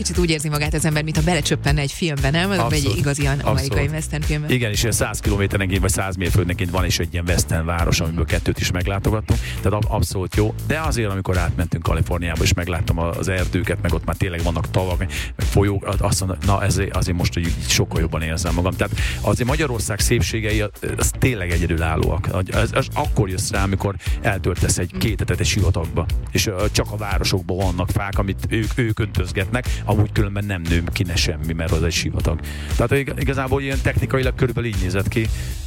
Kicsit úgy érzi magát az ember, mintha belecsöppenne egy filmben, nem? Abszolút. Egy igazi amerikai western filmben. Igen, és 100 kilométerenként vagy 100 mérföldönként van is egy ilyen western város, amiből 2 is meglátogattunk. Tehát abszolút jó. De azért, amikor átmentünk Kaliforniába, és megláttam az erdőket, meg ott már tényleg vannak tavak, meg folyók, azt mondom, na azért most így sokkal jobban érzem magam. Tehát azért Magyarország szépségei az tényleg egyedülállóak. Az akkor jössz rá, amikor eltöltesz egy 2 hetet egy sivatagba, és csak a városokban vannak fák, amit ők öntözgetnek, amúgy különben nem nő ki ne semmi, mert az egy sivatag. Tehát igazából ilyen technikailag körülbelül így nézett ki.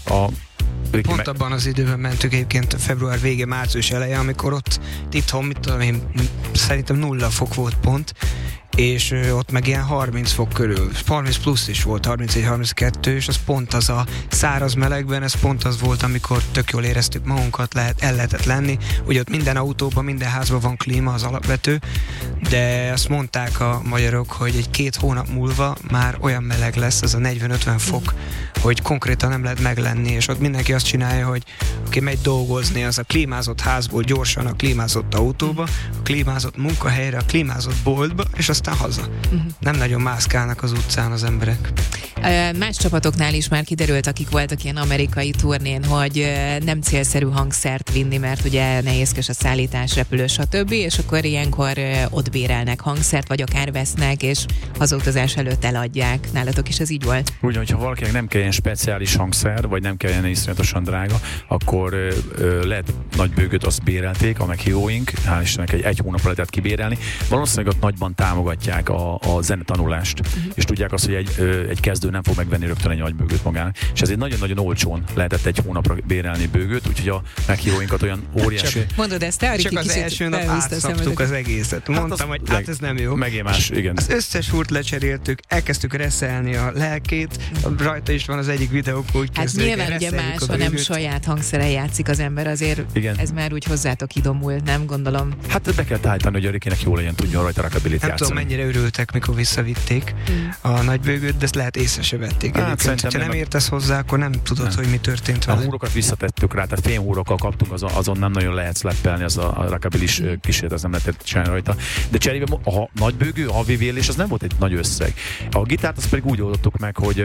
Pont abban az időben mentünk egyébként február vége, március eleje, amikor ott itthon, mit tudom én, szerintem 0 fok volt pont, és ott meg ilyen 30 fok körül, 30 plusz is volt, 31-32, és az pont az a száraz melegben, ez pont az volt, amikor tök jól éreztük magunkat, el lehetett lenni. Ugye ott minden autóban, minden házban van klíma, az alapvető, de azt mondták a magyarok, hogy egy 2 hónap múlva már olyan meleg lesz, az a 40-50 fok, hogy konkrétan nem lehet meglenni, és ott mindenki azt csinálja, hogy aki megy dolgozni, az a klímázott házból gyorsan a klímázott autóba, a klímázott munkahelyre, a klímázott boltba, és aztán haza. Nem nagyon mászkálnak az utcán az emberek. Más csapatoknál is már kiderült, akik voltak ilyen amerikai turnén, hogy nem célszerű hangszert vinni, mert ugye nehézkes a szállítás, repülő, stb. És akkor ilyenkor ott bérelnek hangszert, vagy akár vesznek, és hazautazás előtt eladják. Nálatok is ez így volt? Úgy, hogyha valakinek nem kell ilyen speciális hangszer, vagy nem kell ilyen iszonyatosan drága, akkor lehet nagy bőgőt, azt bérelték, a meghívóink, hál' Istennek egy hónapra lehetett kibérelni. Valószínűleg ott nagyban támogatják a zenetanulást, és tudják azt, hogy egy kezdő nem fog megvenni rögtön egy nagy bőgőt magának. És ezért nagyon-nagyon olcsón lehetett egy hónapra bérelni bőgőt, úgyhogy a meghívóinkat olyan óriási... Mondod ezt, te csak az első nap átszaptuk az egészet. Mondtam, hogy ez nem jó. Megémás, igen. Az összes húrt lecseréltük, elkezdtük reszelni a lelkét, rajta is van az egyik videó, úgy kezdődik. Hát nyilván ugye más, ha nem saját hangszeren játszik az ember, azért igen. Ez már úgy hozzátok idomult, nem gondolom. Hát be kell állítani, hogy a Rikinek jól legyen, tudjon rajta rockabillyt játszani. Nem tudom, mennyire örültek, mikor visszavitték a nagybőgőt, de ezt lehet észre se vették. Hát, ha nem értesz hozzá, akkor nem tudod, hogy mi történt vele. A húrokat visszatettük rá, tehát fémhúrokkal kaptunk, azon nem nagyon lehet szleppelni, az a rockabillis kísérlet, az nem lehetett csinálni rajta. De cserébe a nagybőgő, a havi vélés, az nem volt egy nagy összeg. A gitárt azt pedig úgy oldottuk meg, hogy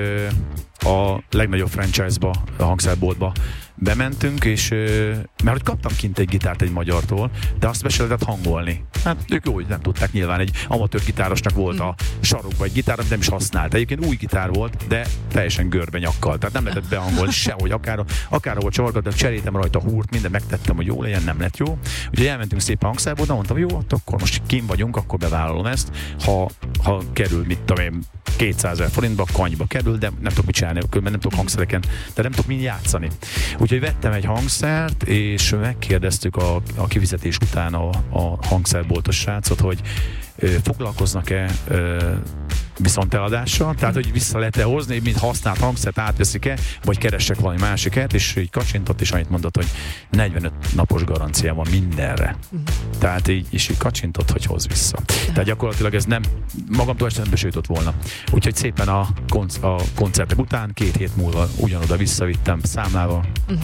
a legnagyobb franchise-ba, a hangszerboltba bementünk, és mert hogy kaptam kint egy gitárt egy magyartól, de azt be se lehetett hangolni. Hát ők jó, hogy nem tudták, nyilván egy amatőr gitárosnak volt a sarokba egy gitár, amit nem is használt. Egyébként új gitár volt, de teljesen görbe nyakkal, tehát nem lehetett behangolni sehogy, akár ahol csavargattam, cseréltem rajta húrt, minden megtettem, hogy jó legyen, nem lett jó. Úgyhogy elmentünk szépen hangszerboltba, mondtam, jó, akkor most kim vagyunk, akkor bevállalom ezt. Ha kerül, mit tudom én, 200 000 forintba, kanyba kerül, de nem tudok mit csinálni, különben nem tudok hangszereken, de nem tudok mind játszani. Úgyhogy vettem egy hangszert, és megkérdeztük a kifizetés után a hangszerboltos srácot, hogy foglalkoznak-e viszonteladással, tehát hogy vissza lehet-e hozni, mint használt hangszert átveszik-e, vagy keressek valami másiket, és így kacsintott, és annyit mondott, hogy 45 napos garancia van mindenre. Tehát így kacsintott, hogy hoz vissza. Tehát gyakorlatilag ez nem, magamtól este nem besőtött volna. Úgyhogy szépen a koncertek után 2 hét múlva ugyanoda visszavittem számlával,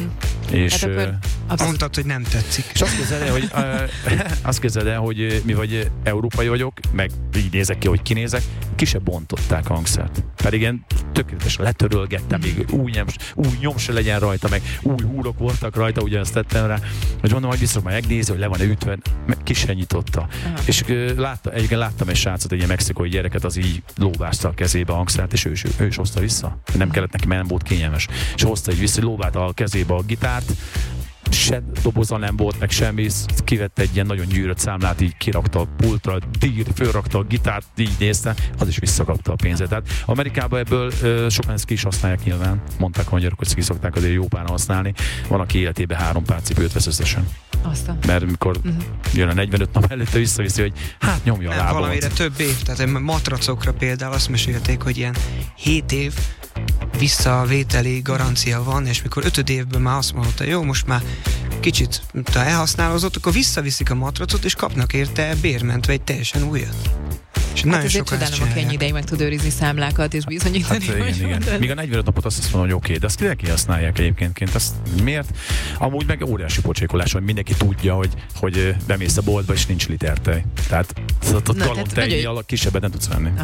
és hát mondtad, hogy nem tetszik. És azt képzeld el, hogy mi vagy európai vagyok, meg így nézek ki, hogy kinézek, ki se bontották a hangszert. Pedig én tökéletesen letörölgettem, még új nyom se legyen rajta, meg új húrok voltak rajta, ugyanezt tettem rá, hogy mondom, hogy biztos majd megnézi, hogy le van-e ütve, ki se nyitotta. És láttam egy srácot, egy ilyen mexikói gyereket, az így lóbázta a kezébe a hangszert, és ő is hozta vissza. Nem kellett neki, mert nem volt kényelmes. És hozta így vissza, lóbált a kezébe a gitárt, se doboza nem volt, meg semmi, kivette egy ilyen nagyon gyűrött számlát, így kirakta a pultra, fölrakta a gitárt, így nézte, az is visszakapta a pénzet. Tehát Amerikában ebből sokan ezt ki is használják nyilván, mondták a magyarok, hogy ki szokták azért jó páran használni. Van, aki életében 3 pár cipőt vesz összesen. Aztán. Mert mikor jön a 45 nap előtte visszaviszi, hogy hát nyomja a lábamat. Valamire több év, tehát matracokra például azt mesélték, hogy ilyen 7 év visszavételi garancia van, és mikor 5. évben már azt mondta, jó, most már kicsit elhasználózott, akkor visszaviszik a matracot, és kapnak érte bérmentve egy teljesen újat. És hát ezért csodálom, aki ennyi ideig meg tud őrizni számlákat, és bizonyítani. Hát igen. Míg a 45 napot azt mondom, hogy oké, de azt kihasználják egyébként. Azt miért? Amúgy meg óriási pocsékolás, hogy mindenki tudja, hogy bemész a boltba, és nincs litertej. Tehát galon tejnél kisebbet nem tudsz venni.